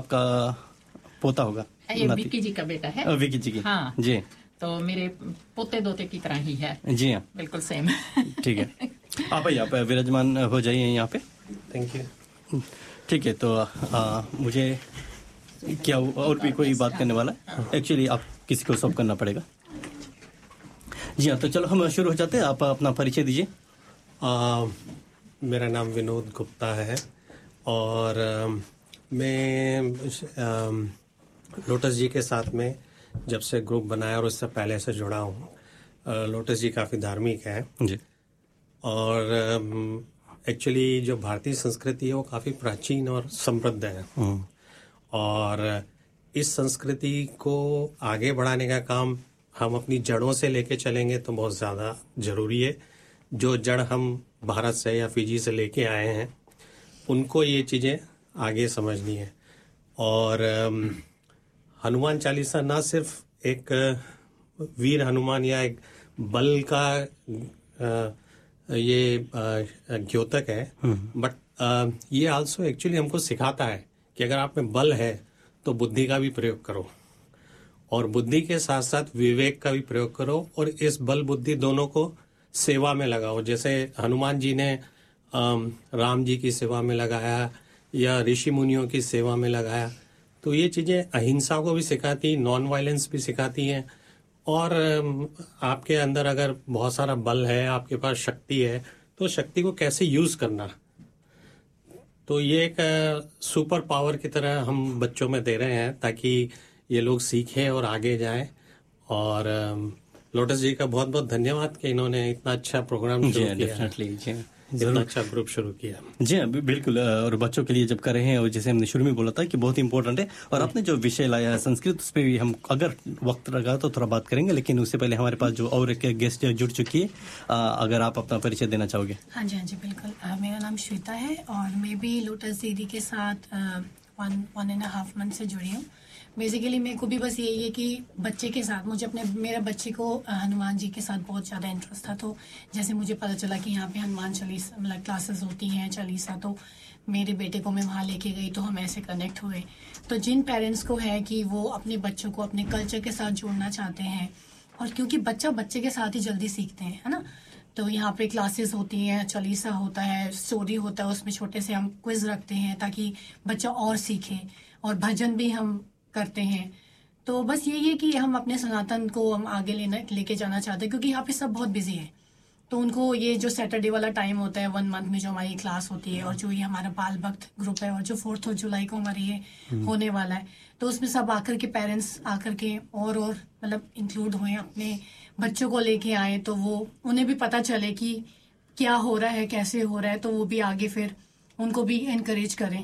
आपका पोता होगा? ये विक्की जी का बेटा है। विक्की जी की? हाँ जी। तो मेरे पोते दोते की तरह ही है। जी हाँ, बिल्कुल सेम। ठीक है। आप विराजमान हो जाइए यहाँ पे। Thank you. ठीक है, तो मुझे क्या और भी कोई बात करने वाला है? एक्चुअली आप किसी को सब करना पड़ेगा। जी हाँ, तो चलो हम शुरू हो जाते हैं। आप अपना परिचय दीजिए। मेरा नाम विनोद गुप्ता है और मैं लोटस जी के साथ में जब से ग्रुप बनाया और उससे पहले से जुड़ा हूँ। लोटस जी काफ़ी धार्मिक है जी, और एक्चुअली जो भारतीय संस्कृति है वो काफ़ी प्राचीन और समृद्ध है और इस संस्कृति को आगे बढ़ाने का काम हम अपनी जड़ों से लेके चलेंगे तो बहुत ज़्यादा ज़रूरी है। जो जड़ हम भारत से या फिजी से लेके आए हैं उनको ये चीज़ें आगे समझनी है। और हनुमान चालीसा ना सिर्फ एक वीर हनुमान या एक बल का ये द्योतक है, बट ये आल्सो एक्चुअली हमको सिखाता है कि अगर आप में बल है तो बुद्धि का भी प्रयोग करो और बुद्धि के साथ साथ विवेक का भी प्रयोग करो और इस बल बुद्धि दोनों को सेवा में लगाओ। जैसे हनुमान जी ने राम जी की सेवा में लगाया या ऋषि मुनियों की सेवा में लगाया, तो ये चीज़ें अहिंसा को भी सिखाती, नॉन वायलेंस भी सिखाती हैं। और आपके अंदर अगर बहुत सारा बल है, आपके पास शक्ति है, तो शक्ति को कैसे यूज़ करना, तो ये एक सुपर पावर की तरह हम बच्चों में दे रहे हैं ताकि ये लोग सीखें और आगे जाएं। और लोटस जी का बहुत बहुत धन्यवाद कि इन्होंने इतना अच्छा प्रोग्राम शुरू किया। डेफिनेटली जी, इतना अच्छा ग्रुप शुरू किया। जी हाँ, बिल्कुल। और बच्चों के लिए जब कर रहे हैं, और जैसे हमने शुरू में बोला था कि बहुत इंपॉर्टेंट है, और आपने जो विषय लाया है संस्कृत, उस पर भी हम अगर वक्त लगा तो थोड़ा बात करेंगे, लेकिन उससे पहले हमारे पास जो और एक गेस्ट जुड़ चुकी है, अगर आप अपना परिचय देना चाहोगे। हाँ जी बिल्कुल। मेरा नाम श्वेता है और मैं भी लोटस दीदी के साथ 1.5 मंथ से जुड़ी हूँ। बेसिकली मेरे को भी बस यही है कि बच्चे के साथ मेरे बच्चे को हनुमान जी के साथ बहुत ज़्यादा इंटरेस्ट था। तो जैसे मुझे पता चला कि यहाँ पे हनुमान चालीसा मतलब क्लासेस होती हैं चालीसा, तो मेरे बेटे को मैं वहाँ लेके गई, तो हम ऐसे कनेक्ट हुए। तो जिन पेरेंट्स को है कि वो अपने बच्चों को अपने कल्चर के साथ जोड़ना चाहते हैं, और क्योंकि बच्चे के साथ ही जल्दी सीखते हैं, है ना, तो यहाँ पे क्लासेस होती हैं, चालीसा होता है, स्टोरी होता है, उसमें छोटे से हम क्विज रखते हैं ताकि बच्चा और सीखे, और भजन भी हम करते हैं। तो बस यही है कि हम अपने सनातन को हम आगे लेके जाना चाहते हैं, क्योंकि यहाँ पे सब बहुत बिजी है। तो उनको ये जो सैटरडे वाला टाइम होता है 1 मंथ में जो हमारी क्लास होती है, और जो ये हमारा बाल भक्त ग्रुप है, और जो 4 जुलाई को हमारी ये होने वाला है, तो उसमें सब आकर के पेरेंट्स आकर के और मतलब इंक्लूड हुए, अपने बच्चों को लेके आए, तो वो उन्हें भी पता चले कि क्या हो रहा है, कैसे हो रहा है, तो वो भी आगे फिर उनको भी एनकरेज करें।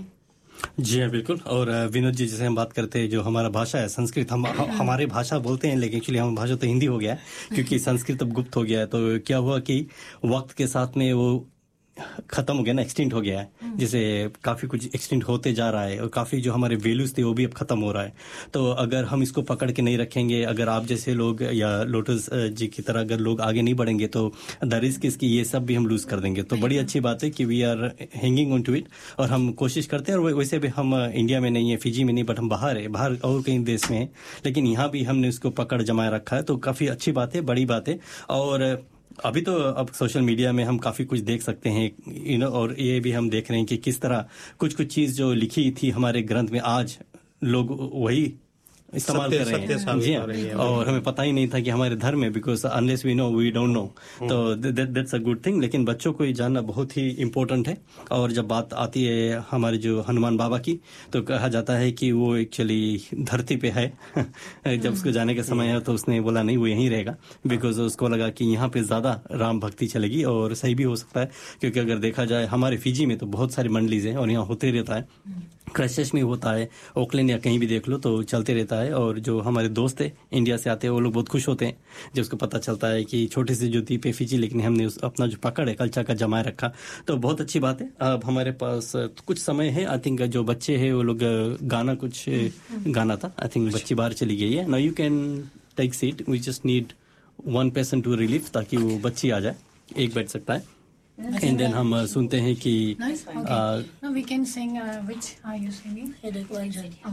जी हाँ, बिल्कुल। और विनोद जी, जैसे हम बात करते हैं, जो हमारा भाषा है संस्कृत, हमारी भाषा बोलते हैं, लेकिन एक्चुअली हमारी भाषा तो हिंदी हो गया है, क्योंकि संस्कृत अब गुप्त हो गया है। तो क्या हुआ कि वक्त के साथ में वो खत्म हो गया ना, एक्सटिंक्ट हो गया है। जैसे काफी कुछ एक्सटिंक्ट होते जा रहा है, और काफी जो हमारे वैल्यूज थे वो भी अब खत्म हो रहा है। तो अगर हम इसको पकड़ के नहीं रखेंगे, अगर आप जैसे लोग या लोटस जी की तरह अगर लोग आगे नहीं बढ़ेंगे, तो द रिस्क इसकी ये सब भी हम लूज कर देंगे। तो बड़ी अच्छी बात है कि we are hanging on to it, और हम कोशिश करते हैं। और वैसे भी हम इंडिया में नहीं है, फिजी में नहीं, बट हम बाहर और कई देश में है, लेकिन यहाँ भी हमने उसको पकड़ जमाए रखा है। तो काफी अच्छी बात है, बड़ी बात है। और अभी तो अब सोशल मीडिया में हम काफी कुछ देख सकते हैं, और ये भी हम देख रहे हैं कि किस तरह कुछ चीज जो लिखी थी हमारे ग्रंथ में, आज लोग वही इस्तेमाल कर रहे हैं। जी हाँ, और हमें पता ही नहीं था कि हमारे धर्म में, because unless we know we don't know, तो दैट्स अ गुड थिंग। लेकिन बच्चों को ये जानना बहुत ही इम्पोर्टेंट है। और जब बात आती है हमारे जो हनुमान बाबा की, तो कहा जाता है कि वो एक्चुअली धरती पे है। जब उसको जाने का समय है, तो उसने बोला नहीं, वो यहीं रहेगा, बिकॉज उसको लगा कि यहाँ पे ज्यादा राम भक्ति चलेगी। और सही भी हो सकता है, क्योंकि अगर देखा जाए हमारे फिजी में तो बहुत सारी मंडलीज हैं, और यहाँ होते रहता है, क्राइस्टचर्च में होता है, ओकलैंड या कहीं भी देख लो, तो चलते रहता है। और जो हमारे दोस्त है इंडिया से आते हैं, वो लोग बहुत खुश होते हैं जब उसको पता चलता है कि छोटे से जो द्वीप है फिजी, लेकिन हमने अपना जो पकड़ है कल्चर का जमाए रखा। तो बहुत अच्छी बात है। अब हमारे पास कुछ समय है, आई थिंक जो बच्चे हैं वो लोग गाना कुछ गाना था, आई थिंक बच्ची बाहर चली गई है। Now you can take seat, we just need 1 person to relieve, ताकि वो बच्ची आ जाए, एक बैठ सकता है। एंड देन हम सुनते हैं कि Nice. Okay. Now we can sing. Which are you singing?